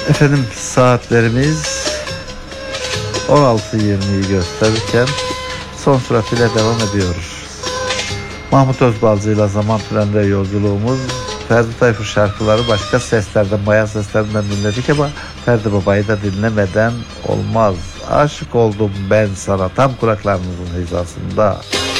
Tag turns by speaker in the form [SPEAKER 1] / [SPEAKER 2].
[SPEAKER 1] Efendim saatlerimiz 16.20'yi gösterirken son süratüyle devam ediyoruz. Mahmut Özbalcı ile Zaman Tüneli'nde yolculuğumuz. Ferdi Tayfur şarkıları başka seslerden, bayan seslerinden dinledik ama Ferdi Baba'yı da dinlemeden olmaz. Aşık oldum ben sana, tam kulaklarınızın hizasında.